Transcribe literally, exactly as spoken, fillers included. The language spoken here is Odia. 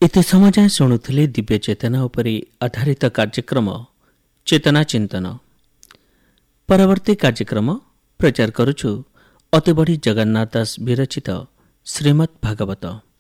ଏତେ ସମୟ ଯାଏଁ ଶୁଣୁଥିଲେ ଦିବ୍ୟ ଚେତନା ଉପରେ ଆଧାରିତ କାର୍ଯ୍ୟକ୍ରମ ଚେତନା ଚିନ୍ତନ। ପରବର୍ତ୍ତୀ କାର୍ଯ୍ୟକ୍ରମ ପ୍ରଚାର କରୁଛୁ ଅତିବଡ଼ି ଜଗନ୍ନାଥ ଦାସ ବିରଚିତ ଶ୍ରୀମଦ୍ ଭାଗବତ।